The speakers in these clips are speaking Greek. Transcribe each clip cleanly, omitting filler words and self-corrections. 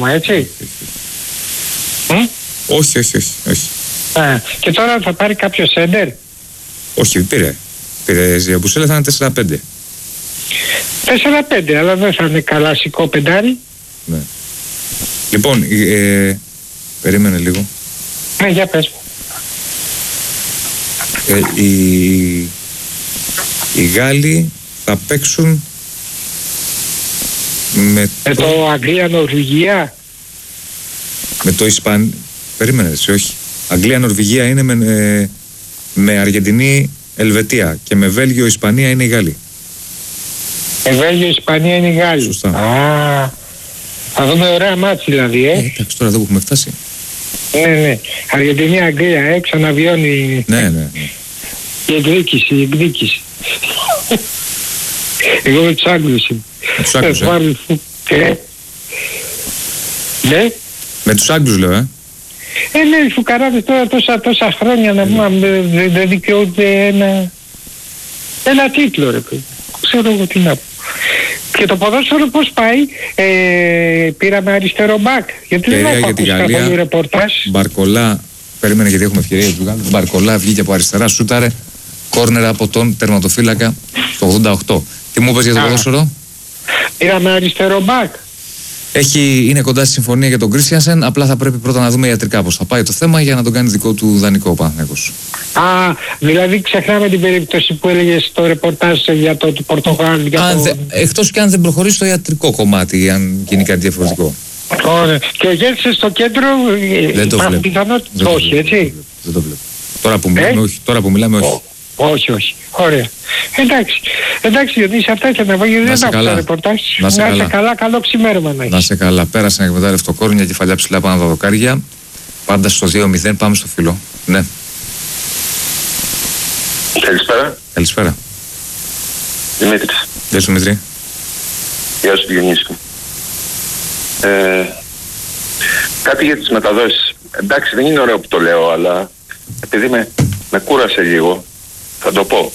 ακόμα, έτσι. Όχι. Και τώρα θα πάρει κάποιο σέντερ. Όχι, πήρε Ζιαμπουσέλα, θα είναι 4-5, αλλά δεν θα είναι καλασικό πεντάρι. Ναι. Λοιπόν, περίμενε λίγο. Ναι, για πες μου. Οι Γάλλοι θα παίξουν με το Αγγλία-Νορβηγία. Με το Περίμενε εσύ, όχι. Αγγλία-Νορβηγία είναι με Αργεντινή-Ελβετία και με Βέλγιο-Ισπανία είναι οι Γάλλοι. Βέλγιο-Ισπανία είναι οι Γάλλοι. Σωστά. Θα δούμε ωραία μάτς δηλαδή, εντάξει, τώρα εδώ που έχουμε φτάσει. Ναι. Αργεντινή-Αγγλία, ξαναβιώνει. Ναι. Η εκδίκηση. Εγώ με τους Άγγλους είμαι. Ναι. Με τους Άγγλους λέω, Ναι, οι φουκαράδες τώρα τόσα χρόνια να πούμε δεν δικαιούνται ένα τίτλο, ρε παιδί. Ξέρω εγώ τι να πω. Και το ποδόσφαιρο πώς πάει? Πήραμε αριστερό μπακ. Γιατί δεν έχω ακούσει καθόλου ρεπορτάζ. Μπαρκολά, περίμενε γιατί έχουμε ευκαιρία του Γάλλου. Μπαρκολά βγήκε από αριστερά, σούταρε κόρνερα από τον τερματοφύλακα το 88. Τι μου είπες για το ποδόσφαιρο? Πήραμε αριστερό μπακ. Είναι κοντά στη συμφωνία για τον Κρίστιανσεν, απλά θα πρέπει πρώτα να δούμε ιατρικά πώς θα πάει το θέμα για να τον κάνει δικό του δανεικό ο Παναθηναϊκός. Δηλαδή ξεχνάμε την περίπτωση που έλεγες στο ρεπορτάζ για το του Πορτογάλου. Εκτός και αν δεν προχωρήσει το ιατρικό κομμάτι, αν γίνει κάτι διαφορετικό. Ωραία. Και ο Γέρσης στο κέντρο υπάρχουν πιθανότητες? Όχι, έτσι. Δεν το βλέπω. Τώρα που μιλάμε, όχι. Όχι. Ωραία. Εντάξει, γιατί σε αυτά ήθελα να πω, γιατί δεν άκουσα το ρεπορτάζ. Να είσαι καλά, καλό ξημέρωμα να έχεις. Να είσαι καλά. Πέρασε ένα εκμετάλλευτο κόρνο, μια κεφαλιά ψηλά πάνω τα δοκάρια. Πάντα στο 2-0, πάμε στο φιλό. Ναι. Καλησπέρα. Δημήτρης. Γεια σου, Δημήτρη. Γεια σου, Διονύση. Κάτι για τις μεταδόσεις. Εντάξει, δεν είναι ωραίο που το λέω, αλλά επειδή με κούρασε λίγο, θα το πω.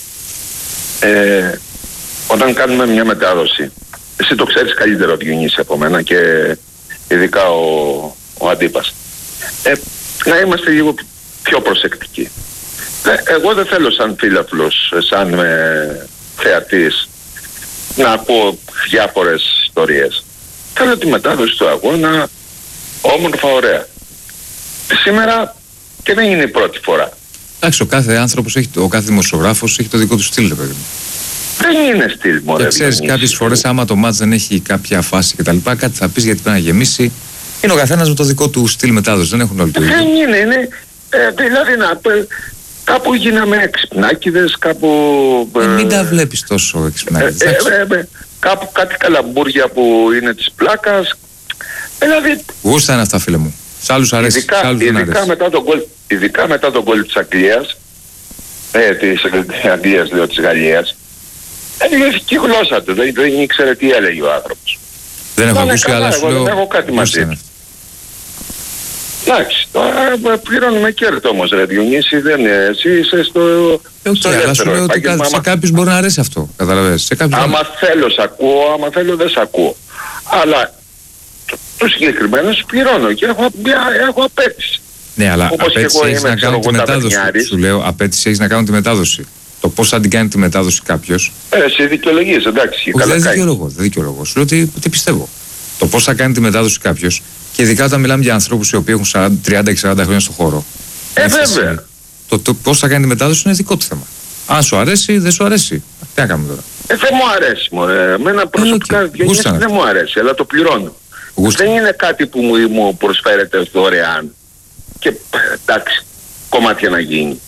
Όταν κάνουμε μια μετάδοση, εσύ το ξέρεις καλύτερο, Διονύση, από μένα και ειδικά ο Αντίπας. Να είμαστε λίγο πιο προσεκτικοί. Εγώ δεν θέλω σαν φίλαθλος, σαν θεατής, να ακούω διάφορες ιστορίες. Θέλω τη μετάδοση του αγώνα όμορφα, ωραία. Σήμερα και δεν είναι η πρώτη φορά. Εντάξει, ο κάθε άνθρωπος, ο κάθε δημοσιογράφος έχει το δικό του στυλ, παιδί μου. Δεν είναι στυλ, μωρέ. Και ξέρεις, κάποιες φορές άμα το μάτς δεν έχει κάποια φάση κτλ., κάτι θα πεις γιατί πρέπει να γεμίσει. Είναι ο καθένας με το δικό του στυλ μετάδοση, δεν έχουν όλοι το ίδιο. Δεν είναι, δηλαδή κάπου γίναμε εξυπνάκηδες, κάπου... Μην τα βλέπεις τόσο εξυπνάκηδες. Κάπου κάτι καλαμπούρια που είναι της πλάκας. Δηλαδή... Γούστα είναι αυτά, φίλε μου. Σ' άλλους αρέσει, σ' άλλους δεν αρέσει. Ειδικά μετά τον γκολ της Αγγλίας, της Αγγλίας λέω, της Γαλλίας, δεν η γλώσσα του, δεν ήξερε τι έλεγε ο άνθρωπος. Δεν έχω ακούσει, αλλά σου λέω... Δεν έχω κάτι μαζί του. Εντάξει, τώρα πληρώνουμε κέρδο όμως, ρε Διονύση, εσύ είσαι στο αλλά σου λέω ότι σε κάποιους μπορεί να αρέσει αυτό, καταλαβαίνεις. Άμα θέλω σ' ακούω, άμα θέλω δεν σ' ακούω. Αλλά τους συγκεκριμένους πληρώνω και έχω απέτηση. Ναι, αλλά απέτηση έχεις να κάνω τη μετάδοση. Σου λέω, απέτηση έχεις να κάνω τη μετάδοση. Το πώς θα την κάνει τη μετάδοση κάποιος. Εσύ δικαιολογείς, εντάξει. Δεν δικαιολογώ. Σου λέω τι πιστεύω. Το πώς θα κάνει τη μετάδοση κάποιος, και ειδικά όταν μιλάμε για ανθρώπους οι οποίοι έχουν 30 και 40 χρόνια στον χώρο. Βέβαια. Το πώς θα κάνει τη μετάδοση είναι δικό του θέμα. Αν σου αρέσει, δεν σου αρέσει. Τι να κάνουμε τώρα. Δεν μου αρέσει, μωρέ. Εμένα προσωπικά δεν μου αρέσει, αλλά το πληρώνω. Δεν είναι κάτι που μου προσφέρεται δωρεάν. Και εντάξει, κομμάτια να γίνει.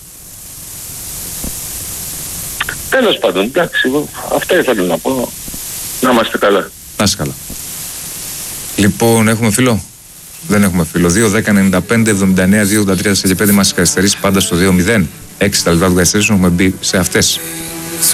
Τέλος πάντων, εντάξει, αυτό ήθελα να πω. Να είμαστε καλά. Να είσαι καλά. Λοιπόν, έχουμε φίλο. Δεν έχουμε φίλο. 2-10-95-79-2-83 και 5 μας καθυστερήσει πάντα στο 2-0. 6 τα λεπτά του καθυστερήσεων έχουμε μπει σε αυτές.